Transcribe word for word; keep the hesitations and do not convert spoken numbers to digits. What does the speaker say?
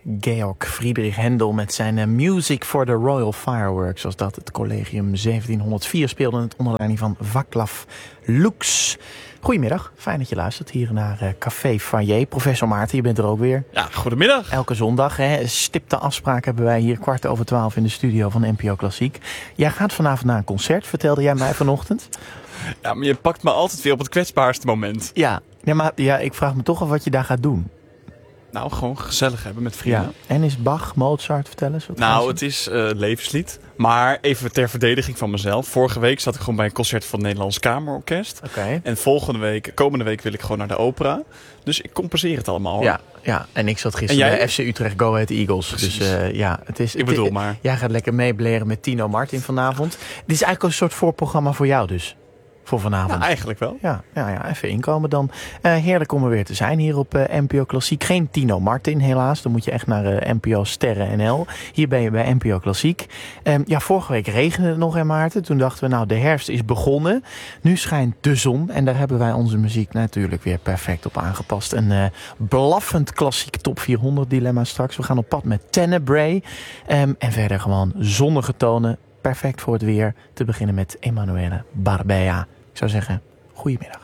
Georg Friedrich Händel met zijn uh, Music for the Royal Fireworks, zoals dat het Collegium zeventienhonderdvier speelde in het onder leiding van Václav Lux. Goedemiddag, fijn dat je luistert hier naar uh, Café Foyer. Professor Maarten, je bent er ook weer. Ja, goedemiddag. Elke zondag, hè, stipte afspraak hebben wij hier kwart over twaalf in de studio van N P O Klassiek. Jij gaat vanavond naar een concert, vertelde jij mij vanochtend. Ja, maar je pakt me altijd weer op het kwetsbaarste moment. Ja, ja, maar ja, ik vraag me toch af wat je daar gaat doen. Nou, gewoon gezellig hebben met vrienden. Ja. En is Bach, Mozart, vertel eens. Wat nou, het is uh, levenslied. Maar even ter verdediging van mezelf. Vorige week zat ik gewoon bij een concert van het Nederlands Kamerorkest. Oké. Okay. En volgende week, komende week wil ik gewoon naar de opera. Dus ik compenseer het allemaal, hoor. Ja, ja. En ik zat gisteren jij... bij F C Utrecht Go Ahead Eagles. Precies. Dus uh, ja, het is... Ik bedoel het, maar. Jij gaat lekker meebleren met Tino Martin vanavond. Dit is eigenlijk een soort voorprogramma voor jou dus. Voor vanavond. Nou, eigenlijk wel. Ja, ja, ja, even inkomen dan. Uh, heerlijk om er weer te zijn hier op uh, N P O Klassiek. Geen Tino Martin helaas. Dan moet je echt naar uh, N P O Sterren N L. Hier ben je bij N P O Klassiek. Um, ja, vorige week regende het nog, hè Maarten. Toen dachten we, nou, de herfst is begonnen. Nu schijnt de zon. En daar hebben wij onze muziek natuurlijk weer perfect op aangepast. Een uh, blaffend klassiek top vierhonderd dilemma straks. We gaan op pad met Tenebrae. Um, en verder gewoon zonnige tonen. Perfect voor het weer. Te beginnen met Emanuele Barbea. Ik zou zeggen, goedemiddag.